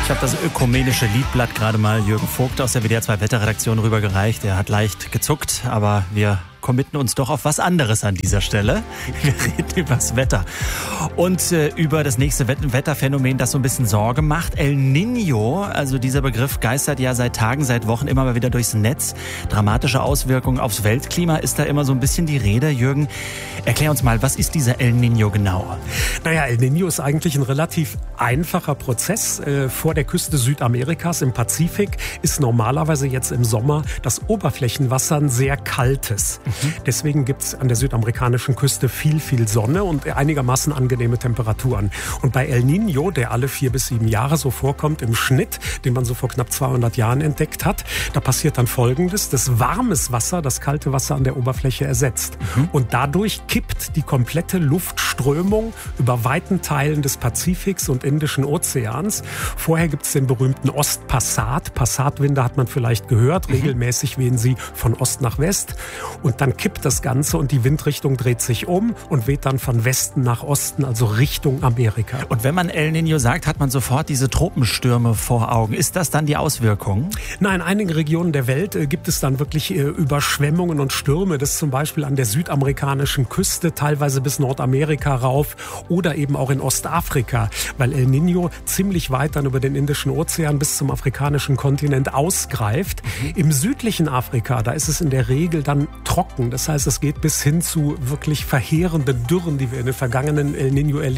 Ich habe das ökumenische Liedblatt gerade mal Jürgen Vogt aus der WDR 2 Wetterredaktion rübergereicht. Er hat leicht gezuckt, aber wir committen uns doch auf was anderes an dieser Stelle. Wir reden über das Wetter und über das nächste Wetterphänomen, das so ein bisschen Sorge macht. El Niño, also dieser Begriff geistert ja seit Tagen, seit Wochen immer mal wieder durchs Netz. Dramatische Auswirkungen aufs Weltklima ist da immer so ein bisschen die Rede. Jürgen, erklär uns mal, was ist dieser El Niño genau? Naja, El Niño ist eigentlich ein relativ einfacher Prozess. Vor der Küste Südamerikas im Pazifik ist normalerweise jetzt im Sommer das Oberflächenwasser ein sehr kaltes. Deswegen gibt es an der südamerikanischen Küste viel Sonne und einigermaßen angenehme Temperaturen. Und bei El Niño, der alle 4 bis 7 Jahre so vorkommt im Schnitt, den man so vor knapp 200 Jahren entdeckt hat, da passiert dann Folgendes: Das warmes Wasser, das kalte Wasser an der Oberfläche ersetzt. Und dadurch kippt die komplette Luftströmung über weiten Teilen des Pazifiks und Indischen Ozeans. Vorher gibt es den berühmten Ostpassat. Passatwinde hat man vielleicht gehört. Regelmäßig wehen sie von Ost nach West. Und dann kippt das Ganze und die Windrichtung dreht sich um und weht dann von Westen nach Osten, also Richtung Amerika. Und wenn man El Niño sagt, hat man sofort diese Tropenstürme vor Augen. Ist das dann die Auswirkung? Nein, in einigen Regionen der Welt gibt es dann wirklich Überschwemmungen und Stürme. Das zum Beispiel an der südamerikanischen Küste, teilweise bis Nordamerika rauf oder eben auch in Ostafrika, weil El Niño ziemlich weit dann über den Indischen Ozean bis zum afrikanischen Kontinent ausgreift. Im südlichen Afrika, da ist es in der Regel dann trocken. Das heißt, es geht bis hin zu wirklich verheerenden Dürren, die wir in den vergangenen El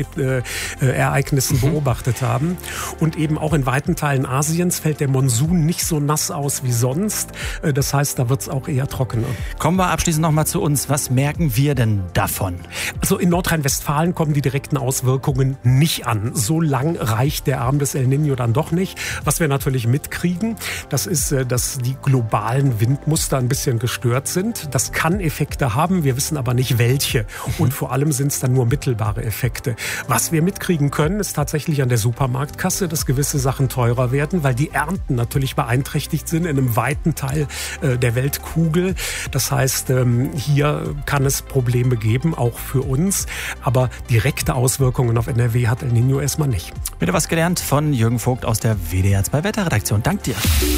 Niño-Ereignissen beobachtet haben. Und eben auch in weiten Teilen Asiens fällt der Monsun nicht so nass aus wie sonst. Das heißt, da wird es auch eher trockener. Kommen wir abschließend noch mal zu uns. Was merken wir denn davon? Also in Nordrhein-Westfalen kommen die direkten Auswirkungen nicht an. So lang reicht der Arm des El Niño dann doch nicht. Was wir natürlich mitkriegen, das ist, dass die globalen Windmuster ein bisschen gestört sind. Das kann Effekte haben, wir wissen aber nicht welche. Und vor allem sind es dann nur mittelbare Effekte. Was wir mitkriegen können, ist tatsächlich an der Supermarktkasse, dass gewisse Sachen teurer werden, weil die Ernten natürlich beeinträchtigt sind in einem weiten Teil der Weltkugel. Das heißt, hier kann es Probleme geben, auch für uns. Aber direkte Auswirkungen auf NRW hat El Niño erstmal nicht. Wieder was gelernt von Jürgen Vogt aus der WDR 2 Wetterredaktion. Dank dir.